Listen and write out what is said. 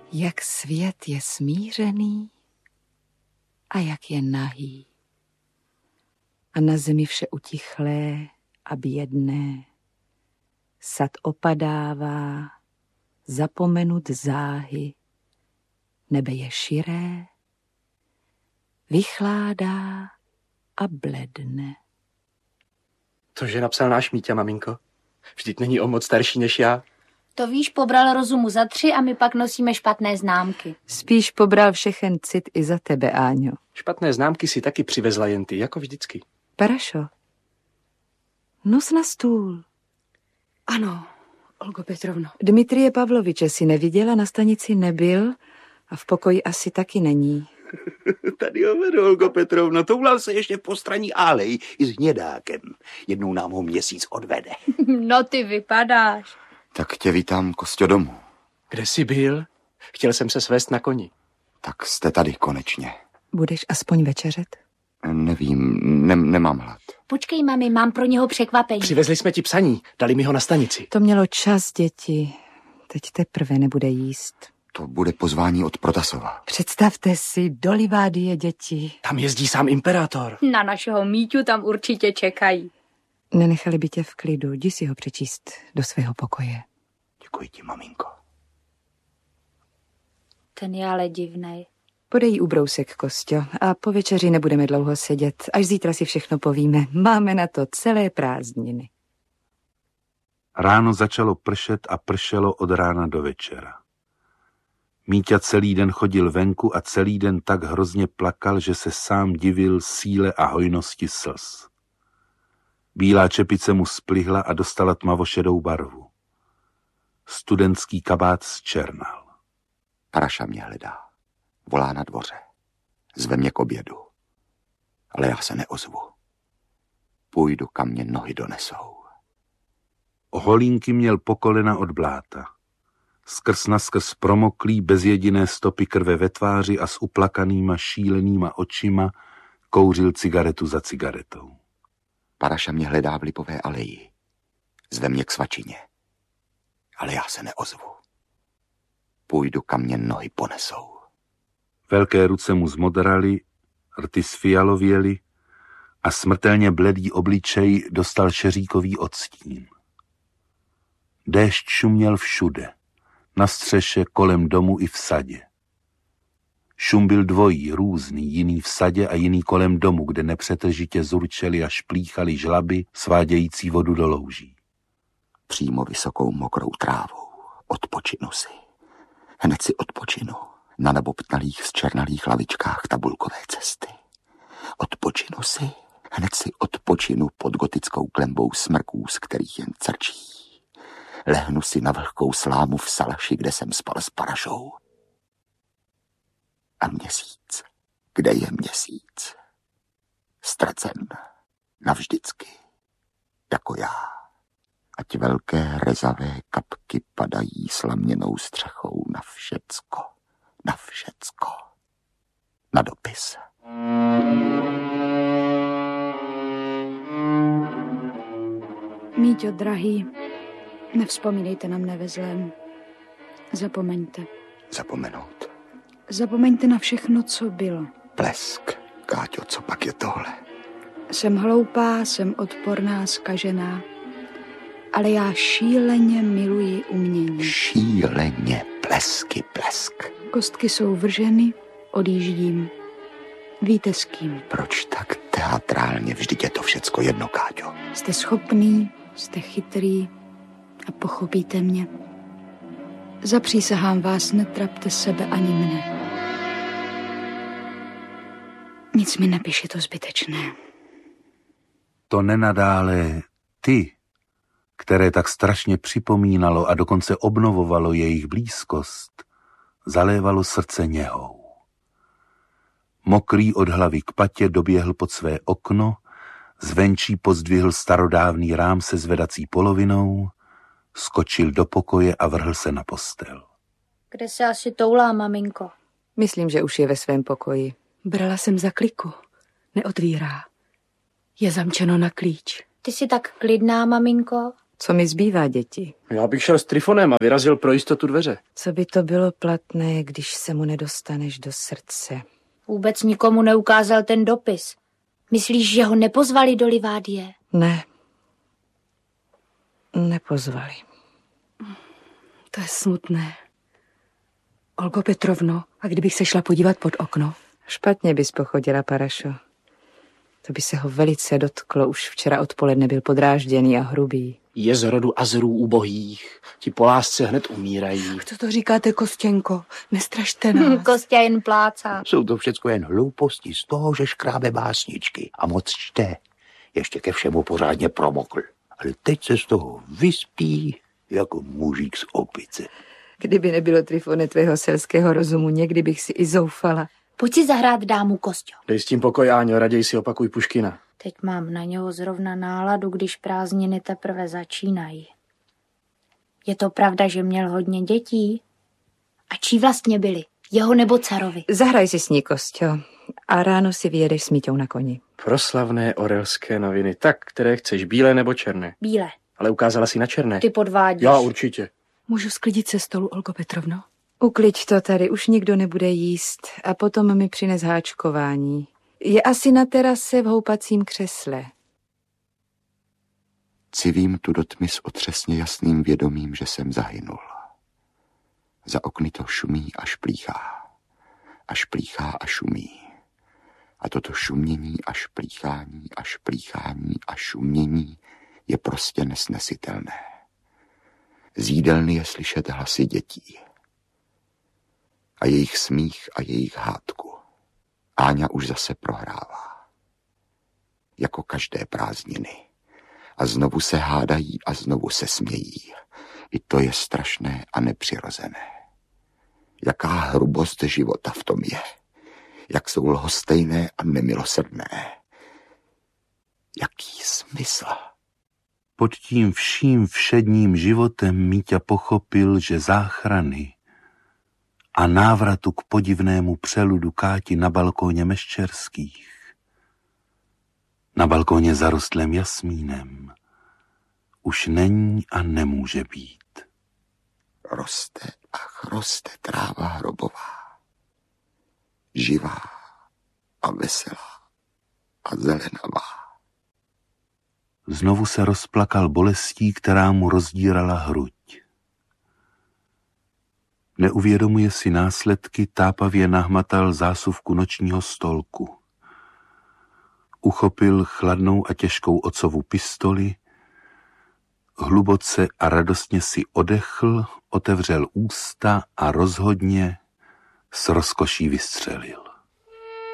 Jak svět je smířený a jak je nahý. A na zemi vše utichlé a bědné. Sad opadává, zapomenut záhy. Nebe je širé, vychládá a bledne. Cože napsal náš Míťa, maminko? Vždyť není o moc starší než já. To víš, pobral rozumu za 3 a my pak nosíme špatné známky. Spíš pobral všechen cit i za tebe, Áňo. Špatné známky si taky přivezla jen ty, jako vždycky. Parašo, nos na stůl. Ano, Olgo Petrovno. Dmitrie Pavloviče si neviděla, na stanici nebyl a v pokoji asi taky není. Tady ho vedu, Olgo Petrovno, toulal se ještě v postranní alej i s hnědákem. Jednou nám ho měsíc odvede. No ty vypadáš. Tak tě vítám, Kostě, domů. Kde jsi byl? Chtěl jsem se svést na koni. Tak jste tady konečně. Budeš aspoň večeřet? Nevím, nemám hlad. Počkej, mami, mám pro něho překvapení. Přivezli jsme ti psaní, dali mi ho na stanici. To mělo čas, děti. Teď teprve nebude jíst. To bude pozvání od Protasova. Představte si, do Livádie, děti. Tam jezdí sám imperátor. Na našeho Míťu tam určitě čekají. Nenechali by tě v klidu, jdi si ho přečíst do svého pokoje. Děkuji ti, maminko. Ten je ale divnej. Podej ubrousek, Kostě, a po večeři nebudeme dlouho sedět. Až zítra si všechno povíme. Máme na to celé prázdniny. Ráno začalo pršet a pršelo od rána do večera. Míťa celý den chodil venku a celý den tak hrozně plakal, že se sám divil síle a hojnosti slz. Bílá čepice mu splihla a dostala tmavošedou barvu. Studentský kabát zčernal. Paraša mě hledá. Volá na dvoře. Zve mě k obědu. Ale já se neozvu. Půjdu, kam mě nohy donesou. Holínky měl po kolena od bláta. Skrz naskrz promoklý, bez jediné stopy krve ve tváři a s uplakanýma, šílenýma očima kouřil cigaretu za cigaretou. Paraša mě hledá v Lipové aleji. Zve mě k svačině. Ale já se neozvu. Půjdu, kam mě nohy ponesou. Velké ruce mu zmodraly, rty sfialověly a smrtelně bledý obličej dostal šeříkový odstín. Déšť šuměl všude, na střeše, kolem domu i v sadě. Šum byl dvojí, různý, jiný v sadě a jiný kolem domu, kde nepřetržitě zurčely a šplíchaly žlaby, svádějící vodu do louží. Přímo vysokou mokrou trávou. Odpočinu si. Hned si odpočinu. Na nabobtnalých zčernalých lavičkách tabulkové cesty. Odpočinu si. Hned si odpočinu pod gotickou klembou smrků, z kterých jen crčí. Lehnu si na vlhkou slámu v salaši, kde jsem spal s Parašou. A měsíc. Kde je měsíc? Ztracen. Navždycky. Jako já. Ať velké rezavé kapky padají slaměnou střechou na všecko. Na všecko. Na dopis. Míťo, drahý, nevzpomínejte na mne ve zlém. Zapomeňte. Zapomenout. Zapomeňte na všechno, co bylo. Blesk. Káťo, co pak je tohle? Jsem hloupá, jsem odporná, zkažená, ale já šíleně miluji umění. Šíleně. Blesky, blesk. Kostky jsou vrženy, odjíždím. Víte s kým. Proč tak teatrálně? Vždyť je to všecko jedno, Káťo. Jste schopný, jste chytrý a pochopíte mě. Zapřísahám vás, netrapte sebe ani mne. Nic mi nepíš, je to zbytečné. To nenadále ty, které tak strašně připomínalo a dokonce obnovovalo jejich blízkost, zalévalo srdce něhou. Mokrý od hlavy k patě doběhl pod své okno, zvenčí pozdvihl starodávný rám se zvedací polovinou, skočil do pokoje a vrhl se na postel. Kde se asi toulá, maminko? Myslím, že už je ve svém pokoji. Brala jsem za kliku. Neotvírá. Je zamčeno na klíč. Ty jsi tak klidná, maminko. Co mi zbývá, děti? Já bych šel s Trifonem a vyrazil pro jistotu dveře. Co by to bylo platné, když se mu nedostaneš do srdce? Vůbec nikomu neukázal ten dopis. Myslíš, že ho nepozvali do Livádie? Ne. Nepozvali. To je smutné. Olgo Petrovno, a kdybych se šla podívat pod okno? Špatně bys pochodila, Parašo. To by se ho velice dotklo. Už včera odpoledne byl podrážděný a hrubý. Je z rodu Azrů ubohých. Ti po lásce hned umírají. Co to říkáte, Kostěnko? Nestrašte nás. Kostě jen plácá. Jsou to všecko jen hlouposti z toho, že škrábe básničky a moc čte. Ještě ke všemu pořádně promokl. Ale teď se z toho vyspí jako mužík z opice. Kdyby nebylo, Trifone, tvého selského rozumu, někdy bych si i zoufala. Pojď si zahrát dámu, Kostě. Dej s tím pokoj, Áňo, raději si opakuj Puškina. Teď mám na něho zrovna náladu, když prázdniny teprve začínají. Je to pravda, že měl hodně dětí? A čí vlastně byli? Jeho nebo Carovi? Zahraj si s ní, Kostě, a ráno si vyjedeš s Míťou na koni. Proslavné orelské noviny. Tak, které chceš, bílé nebo černé? Bílé. Ale ukázala si na černé. Ty podvádíš. Já určitě. Můžu sklidit se stolu, Olgo Petrovno? Ukliď to tady, už nikdo nebude jíst a potom mi přines háčkování. Je asi na terase v houpacím křesle. Civím tu do tmy s otřesně jasným vědomím, že jsem zahynul. Za okny to šumí a šplíchá. A šplíchá a šumí. A toto šumění a šplíchání a šplíchání a šumění je prostě nesnesitelné. Z jídelny je slyšet hlasy dětí. A jejich smích a jejich hádku. Áňa už zase prohrává. Jako každé prázdniny. A znovu se hádají a znovu se smějí. I to je strašné a nepřirozené. Jaká hrubost života v tom je. Jak jsou lhostejné a nemilosrdné. Jaký smysl. Pod tím vším všedním životem Míťa pochopil, že záchrany a návratu k podivnému přeludu Káti na balkóně Meščerských, na balkóně zarostlém jasmínem, už není a nemůže být. Roste a roste tráva hrobová. Živá a veselá a zelenavá. Znovu se rozplakal bolestí, která mu rozdírala hruď. Neuvědomuje si následky, tápavě nahmatal zásuvku nočního stolku. Uchopil chladnou a těžkou otcovu pistoli, hluboce a radostně si odechl, otevřel ústa a rozhodně s rozkoší vystřelil.